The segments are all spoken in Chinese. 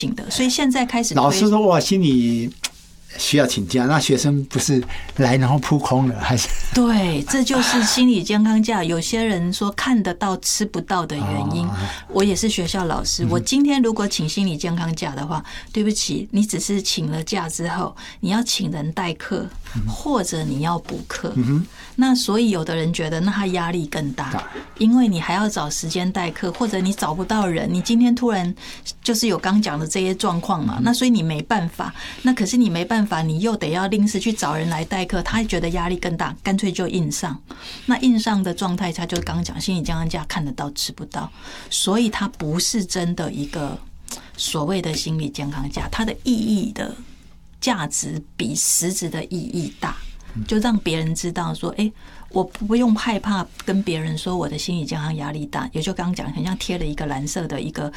的，所以现在开始老师说哇，心理需要请假，那学生不是来然后扑空了，还是？ 对，这就是心理健康假。有些人说看得到吃不到的原因。我也是学校老师，我今天如果请心理健康假的话，对不起，你只是请了假之后，你要请人代课，或者你要补课。那所以有的人觉得，那他压力更大，因为你还要找时间代课，或者你找不到人，你今天突然就是有刚讲的这些状况嘛，那所以你没办法。那可是你没办法，你又得要临时去找人来代课，他觉得压力更大，干脆就硬上。那硬上的状态，他就刚讲心理健康假看得到吃不到，所以它不是真的一个所谓的心理健康假，它的意义的价值比实质的意义大。就让别人知道说，我不用害怕跟别人说我的心理健康压力大，也就刚刚讲，很像贴了一个蓝色的一个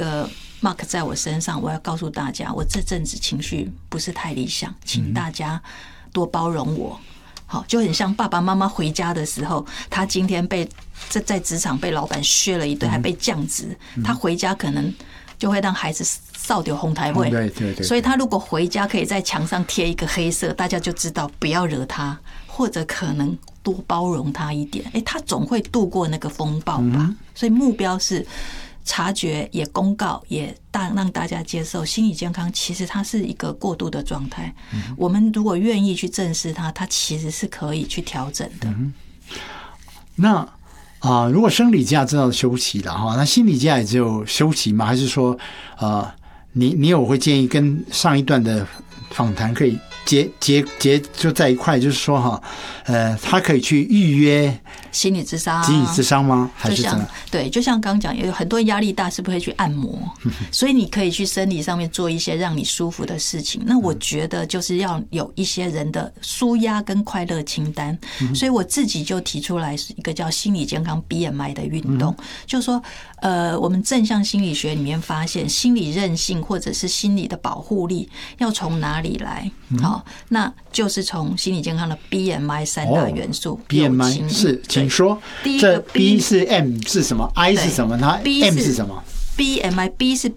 mark 在我身上，我要告诉大家，我这阵子情绪不是太理想，请大家多包容我。好，就很像爸爸妈妈回家的时候，他今天在职场被老板削了一顿，还被降职，他回家可能就会让孩子扫丢红台会， 对， 所以他如果回家可以在墙上贴一个黑色，大家就知道不要惹他，或者可能多包容他一点，他总会度过那个风暴吧。所以目标是察觉，也公告，也让大家接受心理健康其实它是一个过渡的状态。我们如果愿意去正视它，它其实是可以去调整的。 那如果生理假知道休息了哈，那心理假也只有休息吗？还是说你有会建议跟上一段的访谈可以结就在一块，就是说哈，他可以去预约心理咨商吗？还是怎么？ 对，就像刚刚讲，有很多压力大，是不是会去按摩？所以你可以去生理上面做一些让你舒服的事情。那我觉得就是要有一些人的舒压跟快乐清单。所以我自己就提出来是一个叫心理健康 BMI 的运动，就是说，我们正向心理学里面发现，心理韧性或者是心理的保护力要从哪里来？好，那就是从心理健康的 BMI 三大元素。 BMI 是，请说。这 B 是 M 是什么 ？I 是什么？它 M 是什么 ？BMI，B 是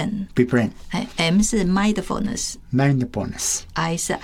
befriend，M 是 mindfulness，I 是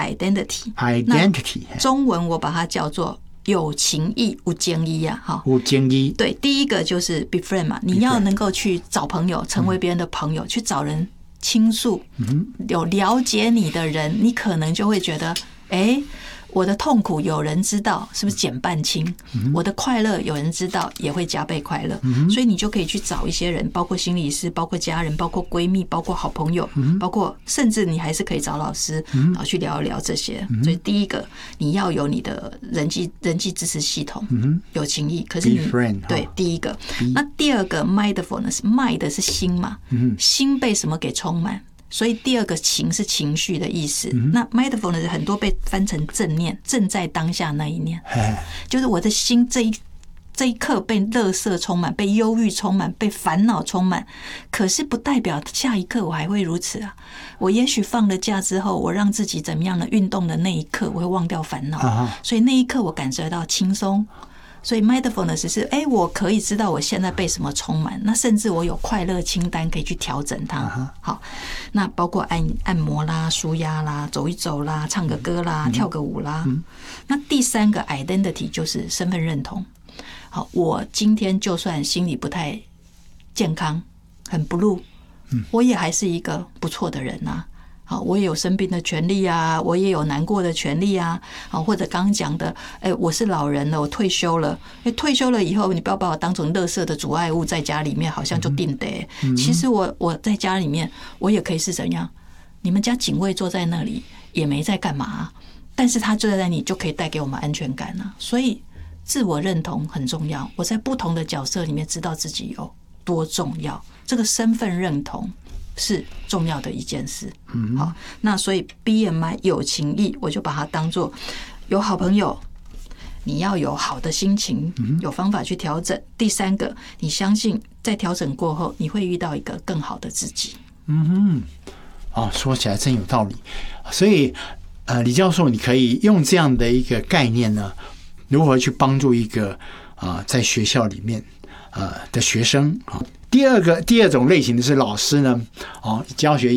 identity。中文我把它叫做有情义、无间义啊，哈， 无间义。 对，第一个就是 befriend 嘛，你要能够去找朋友，成为别人的朋友，去找人倾诉，有了解你的人，你可能就会觉得，我的痛苦有人知道，是不是减半轻？我的快乐有人知道，也会加倍快乐。所以你就可以去找一些人，包括心理师，包括家人，包括闺蜜，包括好朋友，包括甚至你还是可以找老师，然后去聊一聊这些。所以第一个，你要有你的人际支持系统，有情谊。可是你对第一个，那第二个 mindfulness，mind 是心嘛，心被什么给充满？所以第二个情是情绪的意思。那 mindfulness 很多被翻成正念，正在当下那一念，就是我的心这一刻被垃圾充满，被忧郁充满，被烦恼充满。可是不代表下一刻我还会如此啊！我也许放了假之后，我让自己怎么样的运动的那一刻，我会忘掉烦恼，所以那一刻我感觉到轻松。所以 mindfulness 是我可以知道我现在被什么充满，那甚至我有快乐清单可以去调整它。好，那包括按摩啦、舒压啦、走一走啦、唱个歌啦、跳个舞啦。那第三个 identity 就是身份认同。好，我今天就算心理不太健康，很 blue，我也还是一个不错的人啊。好，我也有生病的权利啊，我也有难过的权利啊。好，或者刚刚讲的，我是老人了，我退休了。退休了以后，你不要把我当成垃圾的阻碍物，在家里面好像就定得。其实我在家里面，我也可以是怎样？你们家警卫坐在那里也没在干嘛，但是他坐在那里就可以带给我们安全感啊。所以自我认同很重要。我在不同的角色里面知道自己有多重要，这个身份认同是重要的一件事。好，那所以 BMI 有情义，我就把它当作有好朋友，你要有好的心情，有方法去调整。第三个，你相信在调整过后，你会遇到一个更好的自己。 说起来真有道理。所以李教授，你可以用这样的一个概念呢，如何去帮助一个在学校里面的学生第二种类型的是老师呢，教学